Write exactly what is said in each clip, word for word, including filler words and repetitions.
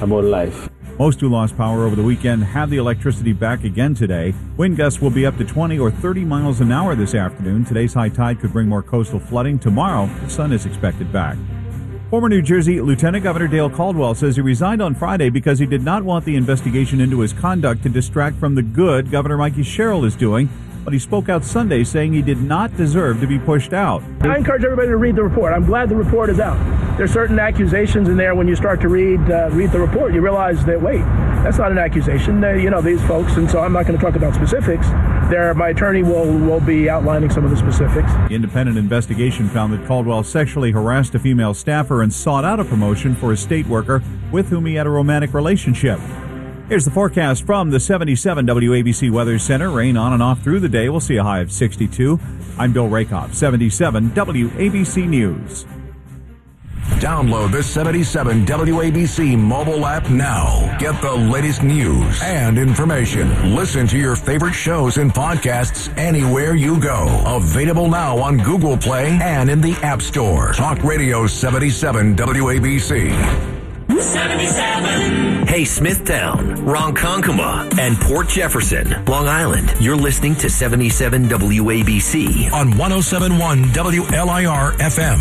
about life. Most who lost power over the weekend have the electricity back again today. Wind gusts will be up to twenty or thirty miles an hour this afternoon. Today's high tide could bring more coastal flooding. Tomorrow, the sun is expected back. Former New Jersey Lieutenant Governor Dale Caldwell says he resigned on Friday because he did not want the investigation into his conduct to distract from the good Governor Mikey Sherrill is doing. But he spoke out Sunday saying he did not deserve to be pushed out. I encourage everybody to read the report. I'm glad the report is out. There's certain accusations in there when you start to read uh, read the report. You realize that, wait, that's not an accusation. They, you know, these folks, and so I'm not going to talk about specifics. There, my attorney will, will be outlining some of the specifics. The independent investigation found that Caldwell sexually harassed a female staffer and sought out a promotion for a state worker with whom he had a romantic relationship. Here's the forecast from the seventy-seven W A B C Weather Center. Rain on and off through the day. We'll see a high of sixty-two. I'm Bill Rakoff, seventy-seven W A B C News. Download the seventy-seven W A B C mobile app now. Get the latest news and information. Listen to your favorite shows and podcasts anywhere you go. Available now on Google Play and in the App Store. Talk Radio seventy-seven W A B C. seventy-seven. Hey, Smithtown, Ronkonkoma, and Port Jefferson, Long Island. You're listening to seventy-seven W A B C on one oh seven point one W L I R F M.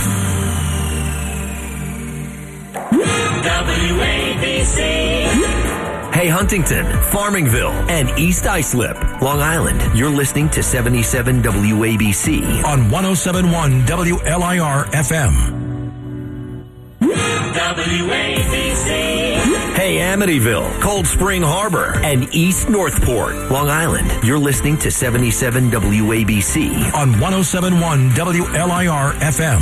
W A B C. Hey, Huntington, Farmingville, and East Islip, Long Island. You're listening to seventy-seven W A B C on one oh seven point one W L I R F M. W A B C. Hey, Amityville, Cold Spring Harbor, and East Northport, Long Island. You're listening to seventy-seven W A B C on one oh seven point one W L I R F M.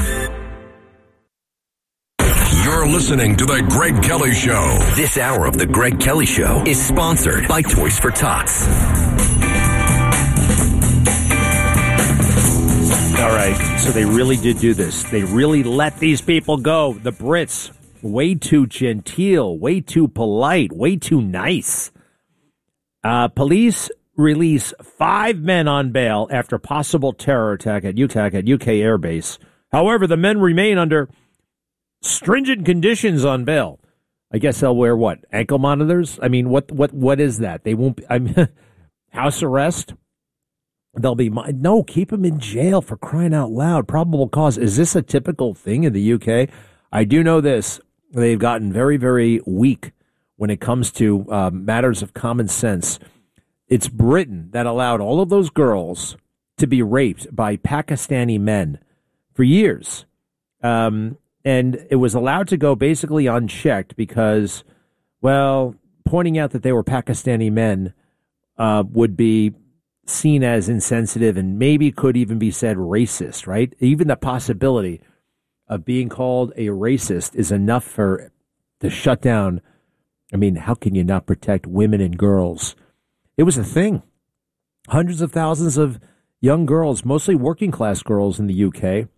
You're listening to The Greg Kelly Show. This hour of The Greg Kelly Show is sponsored by Toys for Tots. All right, so they really did do this. They really let these people go. The Brits, way too genteel, way too polite, way too nice. Uh, police release five men on bail after possible terror attack at U T A C at U K Air Base. However, the men remain under stringent conditions on bail. I guess they'll wear what? Ankle monitors? I mean, what what what is that? They won't be, I mean, house arrest? They'll be, no, keep them in jail for crying out loud. Probable cause. Is this a typical thing in the U K? I do know this. They've gotten very, very weak when it comes to uh, matters of common sense. It's Britain that allowed all of those girls to be raped by Pakistani men for years. Um, and it was allowed to go basically unchecked because, well, pointing out that they were Pakistani men uh, would be seen as insensitive and maybe could even be said racist, right? Even the possibility of being called a racist is enough for to shut down. I mean, how can you not protect women and girls? It was a thing. Hundreds of thousands of young girls, mostly working class girls in the U K.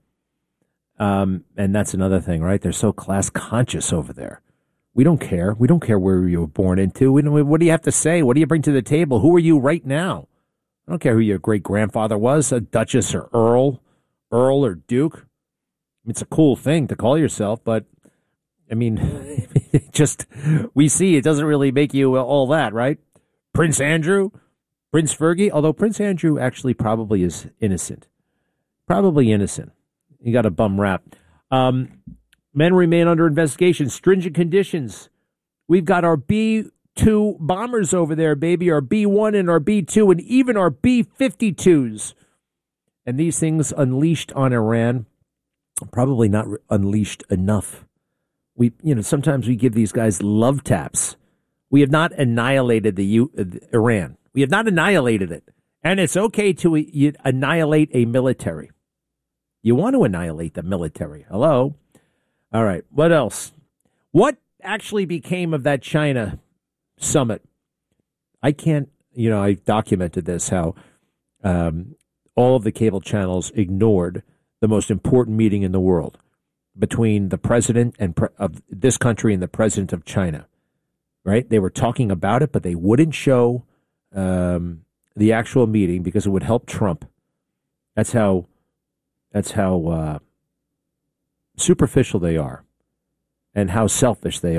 Um, and that's another thing, right? They're so class conscious over there. We don't care. We don't care where you were born into. We don't, what do you have to say? What do you bring to the table? Who are you right now? I don't care who your great-grandfather was, a Duchess or Earl, Earl or Duke. It's a cool thing to call yourself, but, I mean, just, we see it doesn't really make you all that, right? Prince Andrew, Prince Fergie, although Prince Andrew actually probably is innocent. Probably innocent. He got a bum rap. Um, men remain under investigation. Stringent conditions. We've got our B two bombers over there, baby, our B one and our B two, and even our B fifty-twos. And these things unleashed on Iran, probably not re- unleashed enough. We, you know, sometimes we give these guys love taps. We have not annihilated the U- uh, Iran. We have not annihilated it. And it's okay to uh, annihilate a military. You want to annihilate the military. Hello? All right. What else? What actually became of that China summit? I can't, you know, I documented this, how um, all of the cable channels ignored the most important meeting in the world between the president and pre- of this country and the president of China, right? They were talking about it, but they wouldn't show um, the actual meeting because it would help Trump. That's how, that's how uh, superficial they are and how selfish they are.